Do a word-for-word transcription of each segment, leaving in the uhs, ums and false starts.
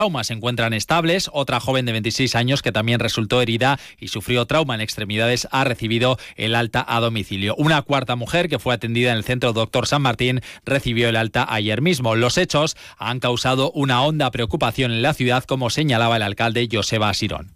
traumas se encuentran estables. Otra joven de veintiséis años que también resultó herida y sufrió trauma en extremidades ha recibido el alta a domicilio. Una cuarta mujer que fue atendida en el centro Doctor San Martín recibió el alta ayer mismo. Los hechos han causado una honda preocupación en la ciudad, como señalaba el alcalde Joseba Asirón.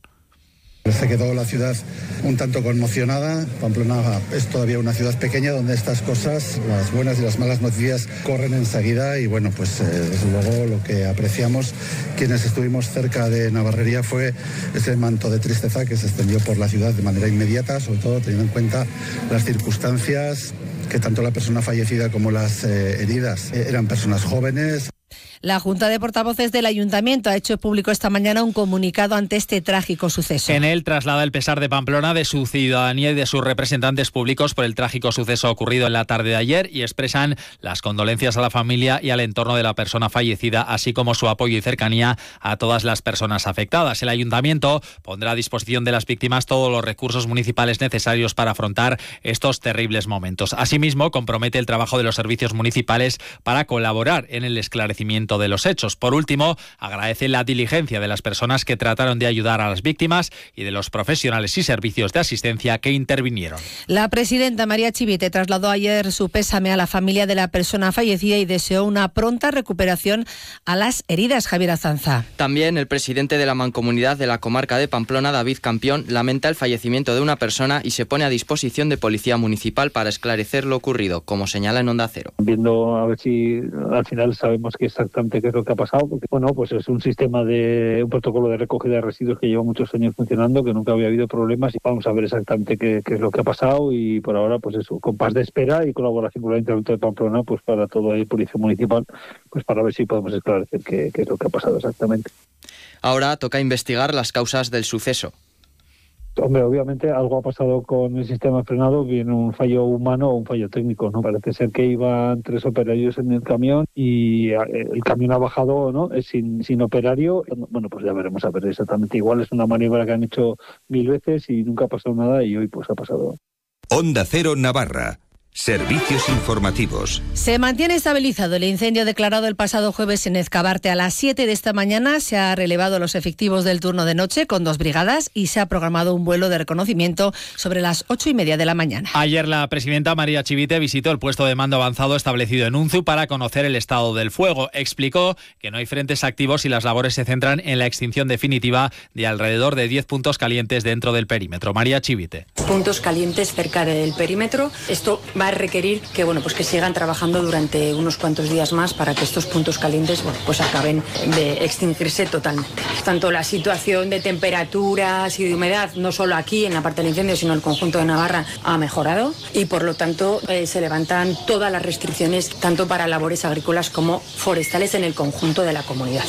Se quedó la ciudad un tanto conmocionada. Pamplona es todavía una ciudad pequeña donde estas cosas, las buenas y las malas noticias, corren enseguida y bueno, pues eh, desde luego lo que apreciamos quienes estuvimos cerca de Navarrería fue ese manto de tristeza que se extendió por la ciudad de manera inmediata, sobre todo teniendo en cuenta las circunstancias, que tanto la persona fallecida como las eh, heridas eh, eran personas jóvenes. La Junta de Portavoces del Ayuntamiento ha hecho público esta mañana un comunicado ante este trágico suceso. En él traslada el pesar de Pamplona, de su ciudadanía y de sus representantes públicos por el trágico suceso ocurrido en la tarde de ayer y expresan las condolencias a la familia y al entorno de la persona fallecida, así como su apoyo y cercanía a todas las personas afectadas. El Ayuntamiento pondrá a disposición de las víctimas todos los recursos municipales necesarios para afrontar estos terribles momentos. Asimismo, compromete el trabajo de los servicios municipales para colaborar en el esclarecimiento de los hechos. Por último, agradece la diligencia de las personas que trataron de ayudar a las víctimas y de los profesionales y servicios de asistencia que intervinieron. La presidenta María Chivite trasladó ayer su pésame a la familia de la persona fallecida y deseó una pronta recuperación a las heridas. Javier Azanza. También el presidente de la Mancomunidad de la comarca de Pamplona, David Campión, lamenta el fallecimiento de una persona y se pone a disposición de Policía Municipal para esclarecer lo ocurrido, como señala en Onda Cero. Viendo a ver si al final sabemos qué exactamente qué es lo que ha pasado, porque bueno, pues es un sistema de un protocolo de recogida de residuos que lleva muchos años funcionando, que nunca había habido problemas y vamos a ver exactamente qué, qué es lo que ha pasado y por ahora pues eso, con paz de espera y colaboración con el Ayuntamiento de Pamplona, pues para toda la Policía Municipal, pues para ver si podemos esclarecer qué, qué es lo que ha pasado exactamente. Ahora toca investigar las causas del suceso. Hombre, obviamente algo ha pasado con el sistema frenado, bien un fallo humano o un fallo técnico, ¿no? Parece ser que iban tres operarios en el camión y el camión ha bajado, ¿no? Sin, sin operario. Bueno, pues ya veremos a ver exactamente. Igual es una maniobra que han hecho mil veces y nunca ha pasado nada y hoy pues ha pasado. Onda Cero Navarra. Servicios informativos. Se mantiene estabilizado el incendio declarado el pasado jueves en Ezcabarte. A las siete de esta mañana se ha relevado los efectivos del turno de noche con dos brigadas y se ha programado un vuelo de reconocimiento sobre las ocho y media de la mañana. Ayer la presidenta María Chivite visitó el puesto de mando avanzado establecido en Unzu para conocer el estado del fuego. Explicó que no hay frentes activos y las labores se centran en la extinción definitiva de alrededor de diez puntos calientes dentro del perímetro. María Chivite. Puntos calientes cerca del perímetro. Esto va a requerir que bueno pues que sigan trabajando durante unos cuantos días más para que estos puntos calientes bueno pues acaben de extinguirse totalmente. Tanto la situación de temperaturas y de humedad, no solo aquí en la parte del incendio, sino en el conjunto de Navarra, ha mejorado y por lo tanto eh, se levantan todas las restricciones tanto para labores agrícolas como forestales en el conjunto de la comunidad.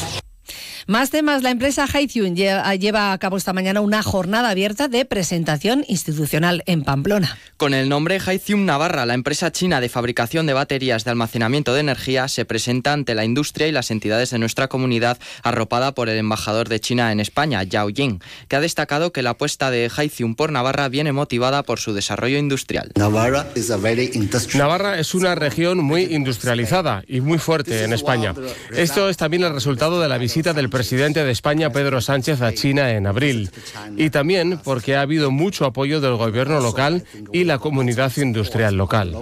Más temas. La empresa Haithium lleva a cabo esta mañana una jornada abierta de presentación institucional en Pamplona. Con el nombre Haithium Navarra, la empresa china de fabricación de baterías de almacenamiento de energía se presenta ante la industria y las entidades de nuestra comunidad, arropada por el embajador de China en España, Yao Ying, que ha destacado que la apuesta de Haithium por Navarra viene motivada por su desarrollo industrial. Navarra es una región muy industrializada y muy fuerte en España. Esto es también el resultado de la visita del presidente de España, Pedro Sánchez, a China en abril. Y también porque ha habido mucho apoyo del gobierno local y la comunidad industrial local.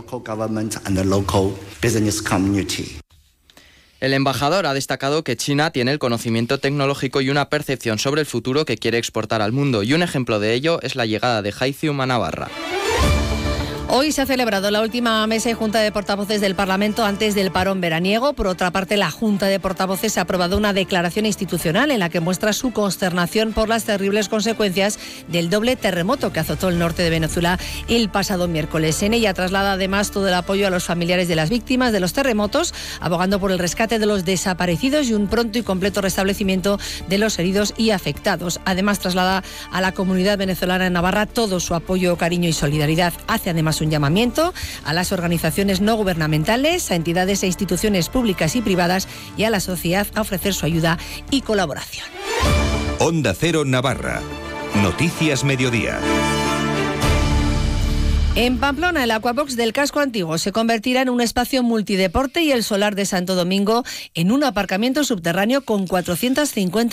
El embajador ha destacado que China tiene el conocimiento tecnológico y una percepción sobre el futuro que quiere exportar al mundo, y un ejemplo de ello es la llegada de Haithium a Navarra. Hoy se ha celebrado la última mesa y junta de portavoces del Parlamento antes del parón veraniego. Por otra parte, la Junta de Portavoces ha aprobado una declaración institucional en la que muestra su consternación por las terribles consecuencias del doble terremoto que azotó el norte de Venezuela el pasado miércoles. En ella traslada además todo el apoyo a los familiares de las víctimas de los terremotos, abogando por el rescate de los desaparecidos y un pronto y completo restablecimiento de los heridos y afectados. Además, traslada a la comunidad venezolana en Navarra todo su apoyo, cariño y solidaridad. Hace además un llamamiento a las organizaciones no gubernamentales, a entidades e instituciones públicas y privadas y a la sociedad a ofrecer su ayuda y colaboración. Onda Cero Navarra. Noticias Mediodía. En Pamplona, el Aquabox del casco antiguo se convertirá en un espacio multideporte y el solar de Santo Domingo en un aparcamiento subterráneo con cuatrocientas cincuenta